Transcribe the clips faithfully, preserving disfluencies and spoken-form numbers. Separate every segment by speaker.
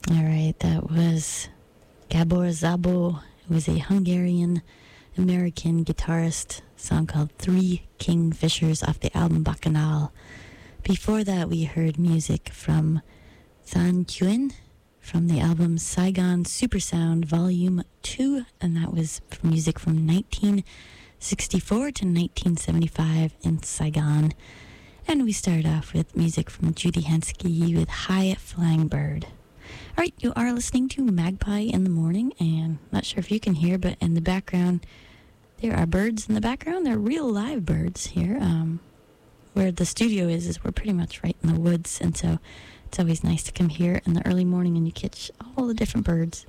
Speaker 1: All right, that was Gabor Szabo, who was a Hungarian-American guitarist. A song called Three Kingfishers off the album Bacchanal. Before that, we heard music from Than Quyên from the album Saigon Supersound Volume two, and that was music from nineteen sixty-four to nineteen seventy-five in Saigon. And we started off with music from Judy Henske with High Flying Bird. All right, you are listening to Magpie in the Morning, and not sure if you can hear, but in the background, there are birds in the background. They're real live birds here. Um, where the studio is, is we're pretty much right in the woods, and so it's always nice to come here in the early morning and you catch all the different birds.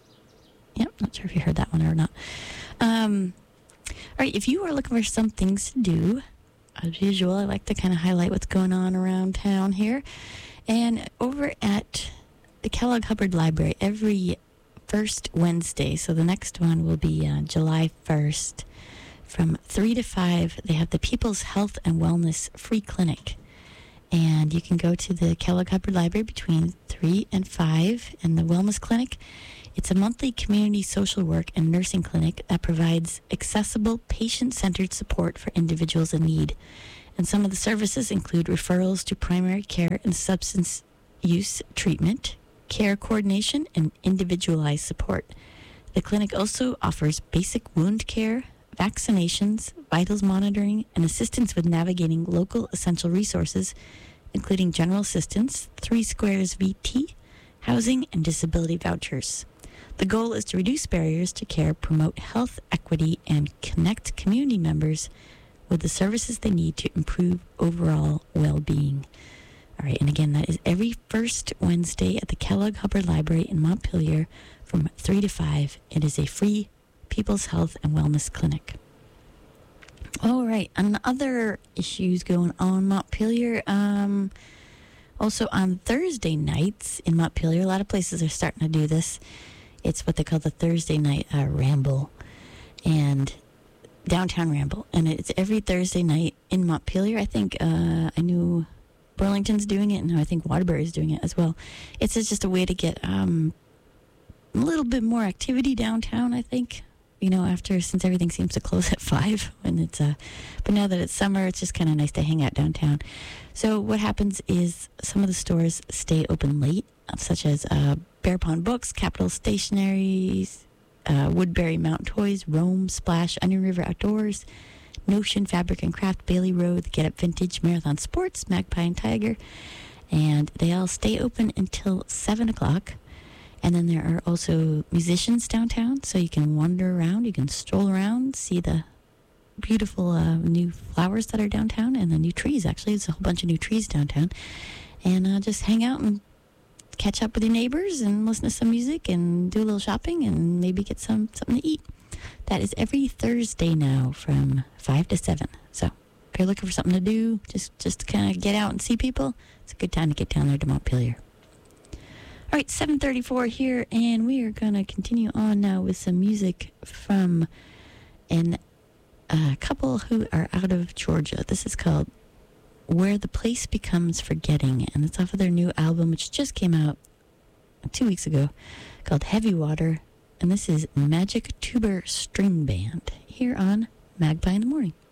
Speaker 1: Yep, not sure if you heard that one or not. Um, all right, if you are looking for some things to do, as usual, I like to kind of highlight what's going on around town here. And over at the Kellogg Hubbard Library, every first Wednesday, so the next one will be uh, July first, from three to five, they have the People's Health and Wellness Free Clinic. And you can go to the Kellogg Hubbard Library between three and five in the Wellness Clinic. It's a monthly community social work and nursing clinic that provides accessible, patient-centered support for individuals in need. And some of the services include referrals to primary care and substance use treatment, care coordination, and individualized support. The clinic also offers basic wound care, vaccinations, vitals monitoring, and assistance with navigating local essential resources, including general assistance, Three Squares V T, housing, and disability vouchers. The goal is to reduce barriers to care, promote health equity, and connect community members with the services they need to improve overall well-being. All right, and again, that is every first Wednesday at the Kellogg Hubbard Library in Montpelier from three to five. It is a free People's Health and Wellness Clinic. All right, and other issues going on in Montpelier. Um, also on Thursday nights in Montpelier, a lot of places are starting to do this. It's what they call the Thursday night uh, ramble, and downtown ramble. And it's every Thursday night in Montpelier. I think uh, I knew Burlington's doing it, and I think Waterbury's doing it as well. It's just a way to get um, a little bit more activity downtown, I think. You know, after, since everything seems to close at five when it's, uh, but now that it's summer, it's just kind of nice to hang out downtown. So what happens is some of the stores stay open late, such as uh, Bear Pond Books, Capital Stationaries, uh, Woodbury Mountain Toys, Rome, Splash, Onion River Outdoors, Notion, Fabric and Craft, Bailey Road, Get Up Vintage, Marathon Sports, Magpie and Tiger, and they all stay open until seven o'clock. And then there are also musicians downtown, so you can wander around, you can stroll around, see the beautiful uh, new flowers that are downtown, and the new trees, actually. There's a whole bunch of new trees downtown. And uh, just hang out and catch up with your neighbors and listen to some music and do a little shopping and maybe get some something to eat. That is every Thursday now from five to seven. So if you're looking for something to do, just, just to kind of get out and see people, it's a good time to get down there to Montpelier. All right, seven thirty-four here, and we are going to continue on now with some music from a uh, couple who are out of Georgia. This is called Where the Place Becomes Forgetting, and it's off of their new album, which just came out two weeks ago, called Heavy Water, and this is Magic Tuber String Band here on Magpie in the Morning.